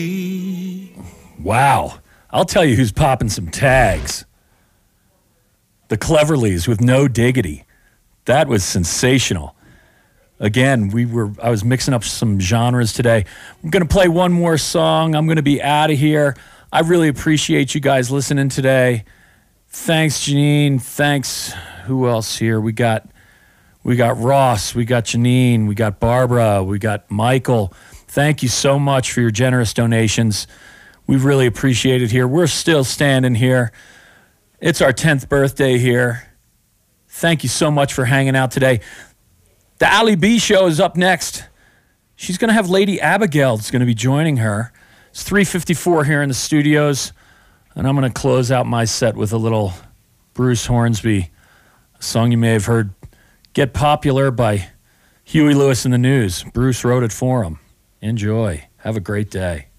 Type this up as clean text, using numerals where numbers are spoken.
Wow. I'll tell you who's popping some tags. The Cleverleys with No Diggity. That was sensational. Again, I was mixing up some genres today. I'm going to play one more song. I'm going to be out of here. I really appreciate you guys listening today. Thanks, Janine. Thanks. Who else here? We got Ross. We got Janine. We got Barbara. We got Michael. Thank you so much for your generous donations. We really appreciate it here. We're still standing here. It's our 10th birthday here. Thank you so much for hanging out today. The Ali B show is up next. She's going to have Lady Abigail that's going to be joining her. It's 3:54 here in the studios, and I'm going to close out my set with a little Bruce Hornsby, a song you may have heard, Get Popular by Huey Lewis and the News. Bruce wrote it for him. Enjoy. Have a great day.